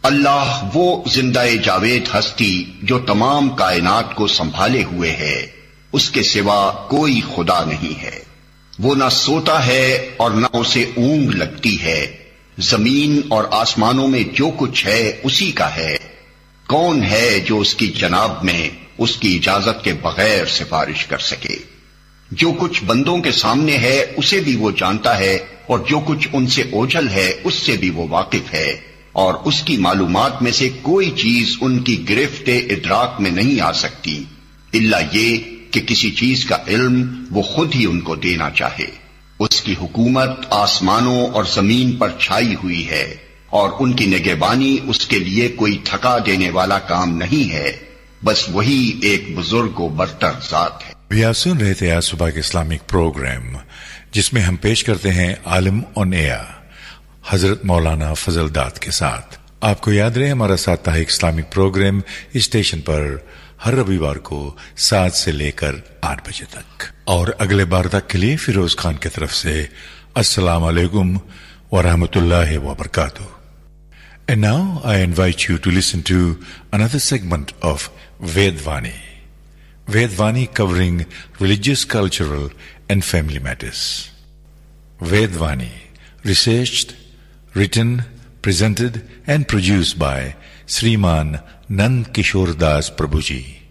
اللہ وہ زندہ جاوید ہستی جو تمام کائنات کو سنبھالے ہوئے ہے، اس کے سوا کوئی خدا نہیں ہے۔ وہ نہ سوتا ہے اور نہ اسے اونگ لگتی ہے۔ زمین اور آسمانوں میں جو کچھ ہے اسی کا ہے۔ کون ہے جو اس کی جناب میں اس کی اجازت کے بغیر سفارش کر سکے؟ جو کچھ بندوں کے سامنے ہے اسے بھی وہ جانتا ہے، اور جو کچھ ان سے اوجھل ہے اس سے بھی وہ واقف ہے، اور اس کی معلومات میں سے کوئی چیز ان کی گرفت ادراک میں نہیں آ سکتی الا یہ کہ کسی چیز کا علم وہ خود ہی ان کو دینا چاہے۔ اس کی حکومت آسمانوں اور زمین پر چھائی ہوئی ہے، اور ان کی نگہبانی اس کے لیے کوئی تھکا دینے والا کام نہیں ہے، بس وہی ایک بزرگ و برتر ذات ہے۔ آپ سن رہے تھے آج صبح کے اسلامک پروگرام، جس میں ہم پیش کرتے ہیں عالم آن ایئر حضرت مولانا فضل داد کے ساتھ۔ آپ کو یاد رہے ہمارا ساپتاہک اسلامک پروگرام اسٹیشن پر ہر رویوار کو 7 سے لے کر 8 بجے تک، اور اگلے بار تک کے لیے فیروز خان کی طرف سے السلام علیکم ورحمۃ اللہ وبرکاتہ۔ And now I invite you to listen to another segment of Vedvani. Vedvani covering religious, cultural and family matters. Vedvani, researched, written, presented and produced by Sriman Nand Kishore Das Prabhuji.